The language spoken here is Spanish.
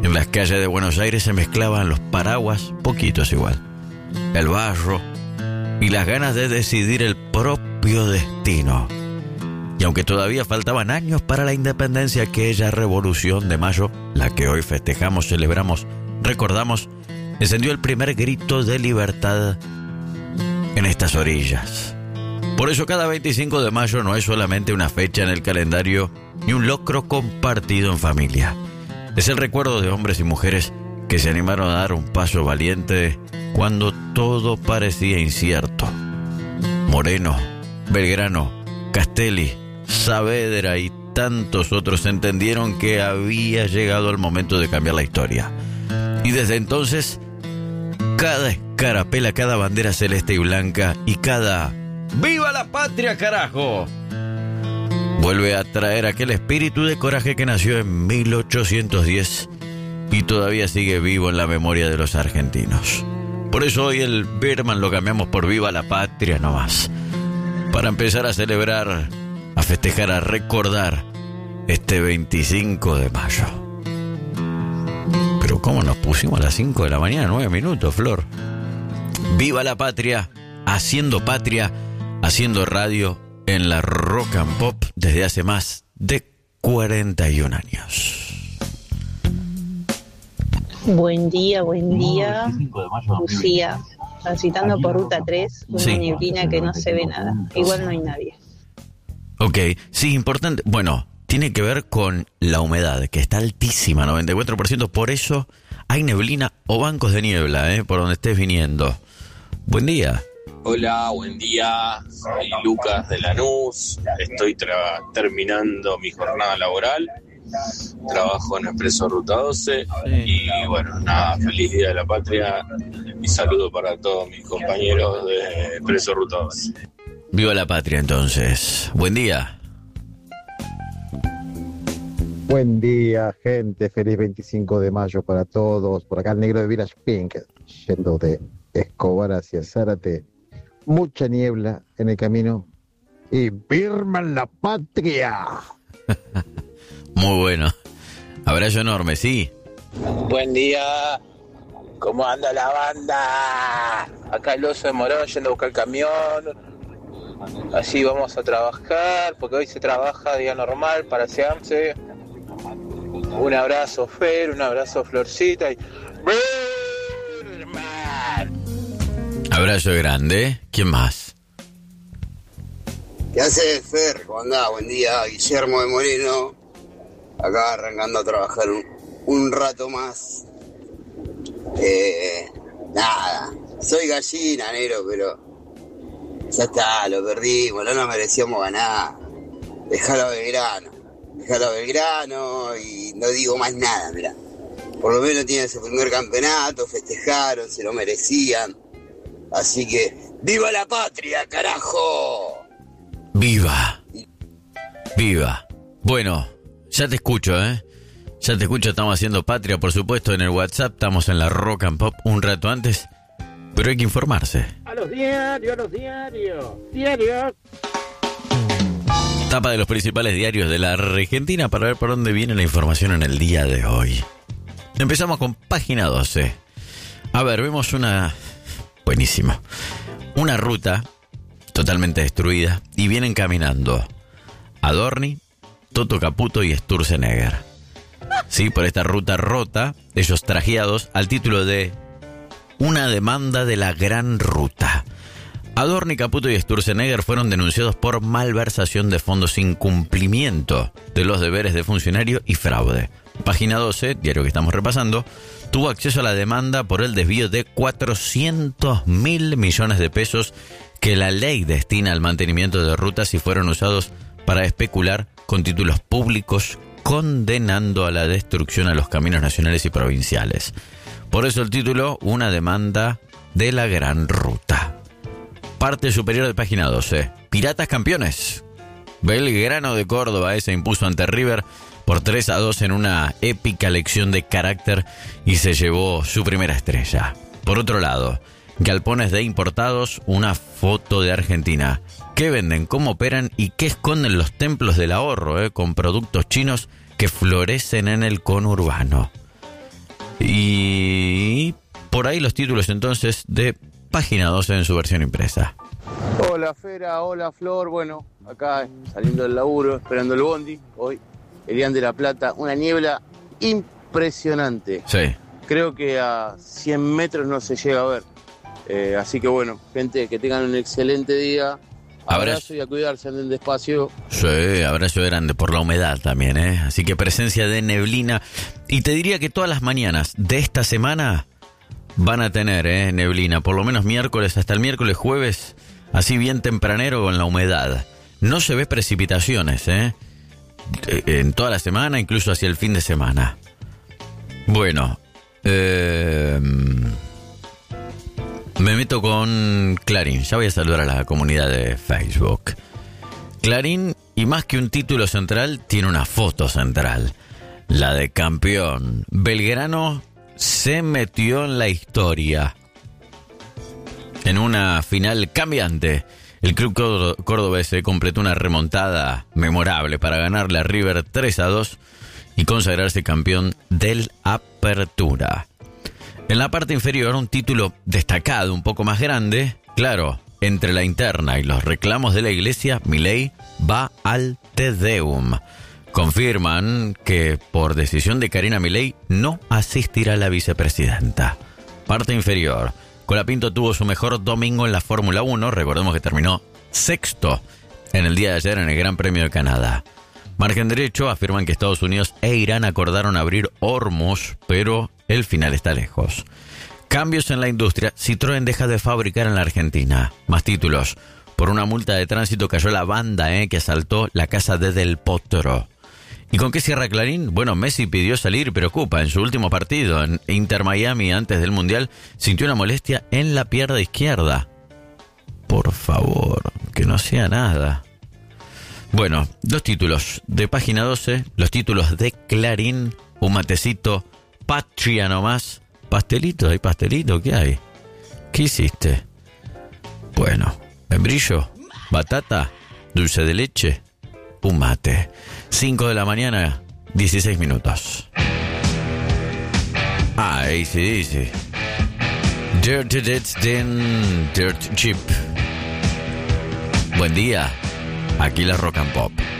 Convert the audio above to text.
En las calles de Buenos Aires se mezclaban los paraguas, poquitos igual, el barro y las ganas de decidir el propio destino. Y aunque todavía faltaban años para la independencia, aquella Revolución de Mayo, la que hoy festejamos, celebramos, recordamos, encendió el primer grito de libertad en estas orillas. Por eso cada 25 de mayo no es solamente una fecha en el calendario ni un logro compartido en familia. Es el recuerdo de hombres y mujeres que se animaron a dar un paso valiente cuando todo parecía incierto. Moreno, Belgrano, Castelli, Saavedra y tantos otros entendieron que había llegado el momento de cambiar la historia. Y desde entonces, cada escarapela, cada bandera celeste y blanca y cada ¡Viva la patria, carajo!, vuelve a traer aquel espíritu de coraje que nació en 1810 y todavía sigue vivo en la memoria de los argentinos. Por eso hoy el Birman lo cambiamos por Viva la patria nomás, para empezar a celebrar, a festejar, a recordar este 25 de mayo. Pero ¿cómo nos pusimos a las 5 de la mañana, 9 minutos, Flor? Viva la patria, haciendo radio en la Rock and Pop desde hace más de 41 años. Buen día, Lucía, transitando por Ruta 3, una neblina que no se ve nada, igual no hay nadie. Ok, sí, importante, bueno, tiene que ver con la humedad, que está altísima, 94%, por eso hay neblina o bancos de niebla, por donde estés viniendo. Buen día. Hola, buen día, soy Lucas de Lanús, estoy terminando mi jornada laboral, trabajo en Expreso Ruta 12 y bueno, nada, feliz Día de la Patria y saludo para todos mis compañeros de Expreso Ruta 12. Viva la patria entonces, buen día. Buen día, gente, feliz 25 de mayo para todos, por acá el negro de Village Pink, yendo de Escobar hacia Zárate. Mucha niebla en el camino y Birman la patria. Muy bueno. Abrazo enorme, sí. Buen día. ¿Cómo anda la banda? Acá el oso de Morón yendo a buscar el camión. Así vamos a trabajar, porque hoy se trabaja día normal para Seamse. Un abrazo, Fer, un abrazo, Florcita. Y... Abrazo grande. ¿Quién más? ¿Qué haces, Fer? ¿Cómo andás? Buen día, Guillermo de Moreno. Acá arrancando a trabajar un rato más. Nada, soy gallina, negro, pero ya está, lo perdimos, no nos merecíamos ganar. Dejalo a Belgrano y no digo más nada, mirá. Por lo menos tienen su primer campeonato, festejaron, se lo merecían. Así que, ¡viva la patria, carajo! ¡Viva! ¡Viva! Bueno, ya te escucho, Ya te escucho, estamos haciendo patria, por supuesto, en el WhatsApp. Estamos en la Rock and Pop un rato antes, pero hay que informarse. A los diarios. Diarios. Tapa de los principales diarios de la Argentina para ver por dónde viene la información en el día de hoy. Empezamos con página 12. A ver, vemos una... Buenísimo. Una ruta totalmente destruida y vienen caminando Adorni, Toto Caputo y Sturzenegger. Sí, por esta ruta rota, ellos trajeados al título de Una demanda de la gran ruta. Adorni, Caputo y Sturzenegger fueron denunciados por malversación de fondos, incumplimiento de los deberes de funcionario y fraude. Página 12, diario que estamos repasando, tuvo acceso a la demanda por el desvío de 400.000 millones de pesos que la ley destina al mantenimiento de rutas y fueron usados para especular con títulos públicos, condenando a la destrucción a los caminos nacionales y provinciales. Por eso el título, Una demanda de la gran ruta. Parte superior de página 12. Piratas campeones. Belgrano de Córdoba se impuso ante River por 3-2 en una épica lección de carácter y se llevó su primera estrella. Por otro lado, galpones de importados, una foto de Argentina. ¿Qué venden, cómo operan y qué esconden los templos del ahorro con productos chinos que florecen en el conurbano? Y por ahí los títulos entonces de Página 12 en su versión impresa. Hola Fera, hola Flor, bueno, acá saliendo del laburo, esperando el bondi, hoy, Elian de la Plata, una niebla impresionante. Sí. Creo que a 100 metros no se llega a ver. Así que bueno, gente, que tengan un excelente día. Abrazo y a cuidarse, anden despacio. Sí, abrazo grande por la humedad también, ¿eh? Así que presencia de neblina. Y te diría que todas las mañanas de esta semana van a tener neblina, por lo menos miércoles hasta el miércoles, jueves, así bien tempranero con la humedad. No se ve precipitaciones, en toda la semana, incluso hacia el fin de semana. Bueno, me meto con Clarín. Ya voy a saludar a la comunidad de Facebook. Clarín, y más que un título central, tiene una foto central. La de campeón. Belgrano se metió en la historia. En una final cambiante, el club cordobés completó una remontada memorable para ganarle a River 3-2 y consagrarse campeón del Apertura. En la parte inferior, un título destacado, un poco más grande. Claro, entre la interna y los reclamos de la iglesia, Milei va al Te Deum. Confirman que por decisión de Karina Milei no asistirá la vicepresidenta. Parte inferior. Colapinto tuvo su mejor domingo en la Fórmula 1. Recordemos que terminó sexto en el día de ayer en el Gran Premio de Canadá. Margen derecho, afirman que Estados Unidos e Irán acordaron abrir Hormuz, pero el final está lejos. Cambios en la industria. Citroën deja de fabricar en la Argentina. Más títulos. Por una multa de tránsito cayó la banda que asaltó la casa de Del Potro. ¿Y con qué cierra Clarín? Bueno, Messi pidió salir y preocupa. En su último partido en Inter Miami antes del Mundial sintió una molestia en la pierna izquierda. Por favor, que no sea nada. Bueno, dos títulos de Página 12, los títulos de Clarín, un matecito, Patria nomás. ¿Pastelito? ¿Hay pastelito? ¿Qué hay? ¿Qué hiciste? Bueno, membrillo, batata, dulce de leche, un mate. 5 de la mañana, 16 minutos. AC/DC. Dirty Deeds Dirt Cheap. Buen día. Aquí la Rock and Pop.